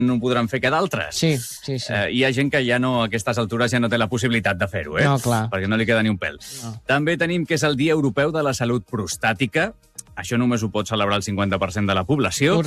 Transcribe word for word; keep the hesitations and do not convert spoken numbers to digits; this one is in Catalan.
no podran fer que d'altres. Sí, sí, sí. Eh, hi ha gent que ja no, a aquestes altures ja no té la possibilitat de fer-ho, eh? No, clar. Perquè no li queda ni un pèl. No. També tenim que és el Dia Europeu de la Salut Prostàtica. Això només ho pot celebrar el cinquanta per cent de la població.